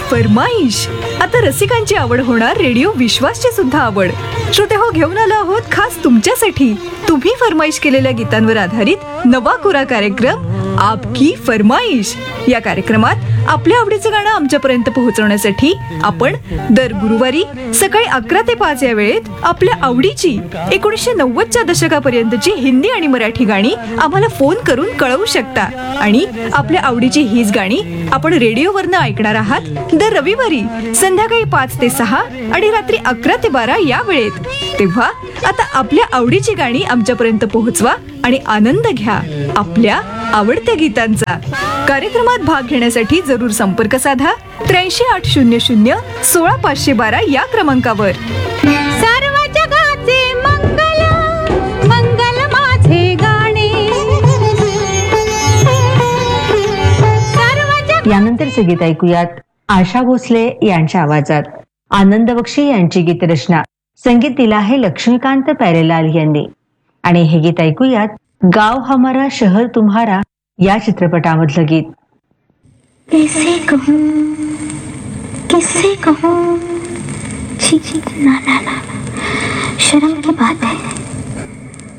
फरमाईश. आता रसिकांची आवड होणार रेडिओ विश्वासची सुद्धा आवड. श्रोते हो, घेऊन आलो आहोत खास तुमच्यासाठी तुम्ही फरमाईश केलेल्या गीतांवर आधारित नवा कोरा कार्यक्रम आपकी फरमाईश. या कार्यक्रमात आपल्या आवडीचं गाणं आमच्यापर्यंत पोहोचवण्यासाठी आपण दर गुरुवारी सकाळी 11 ते 5 या वेळेत आपल्या आवडीची 1990च्या दशकापर्यंतची हिंदी आणि मराठी गाणी आम्हाला फोन करून कळवू शकता. आणि आपल्या आवडीची हीच गाणी आपण रेडिओवरनं ऐकणार आहात दर रविवारी संध्याकाळी 5 ते 6 आणि रात्री 11 ते 12 या वेळेत. तेव्हा आता आपल्या आवडीची गाणी आमच्यापर्यंत पोहोचवा आणि आनंद घ्या आपल्या आवडत्या गीतांचा. कार्यक्रमात भाग घेण्यासाठी जरूर संपर्क साधा 83-800-16512 या क्रमांकावर. सर्व जगाचे मंगल मंगल माझे गाणे. यानंतरचे गीत ऐकूयात आशा भोसले यांच्या आवाजात. आनंद बक्षी यांची गीतरचना, संगीत दिला आहे लक्ष्मीकांत प्यारेलाल यांनी. आणि हे गीत ऐकूयात गाव हमारा शहर तुम्हारा या चित्रपटामधलं गीत. कैसे कहूँ छी छी ना ना ना, शर्म की बात है.